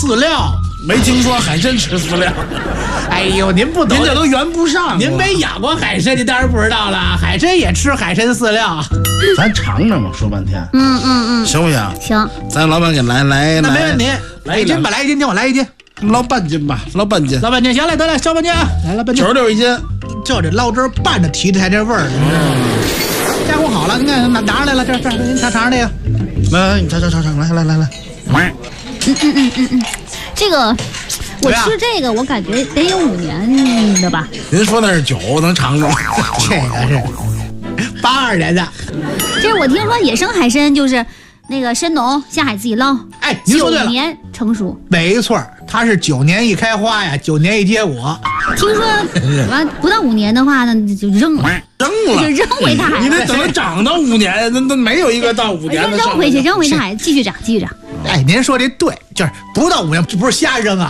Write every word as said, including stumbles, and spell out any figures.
饲料。 没听说海参吃饲料。 哎呦，您不懂， 您这都圆不上。 您没养过海参，您当然不知道了。海参也吃海参饲料。 咱尝尝吧，说半天。 嗯嗯嗯， 行不行？ 行。 咱老板给来来， 那没问题。 来一斤吧，来一斤，听我来一斤。 捞半斤吧，捞半斤。 捞半斤，行嘞，得嘞，小半斤啊，来了半斤。 九十六一斤。 就这捞汁拌着提着才这味儿。嗯，加工好了，你看拿拿上来了，这这您尝尝这个。 来，你尝尝尝尝，来来来来。 嗯嗯嗯嗯嗯，这个。我吃这个，我感觉得有五年的吧。 您说那是酒，能尝着？ 这个是八二年的。 这是我听说野生海参就是那个参农下海自己捞， 哎，您说对了， 九年成熟。 没错，它是九年一开花呀，九年一结果。 听说完不到五年的话呢，就扔了， 扔了， 就扔回大海。 你得等它长到五年，那那没有一个到五年的。 扔回去，扔回大海，继续长，继续长。 哎，您说这对，就是不到五年，这不是瞎扔啊。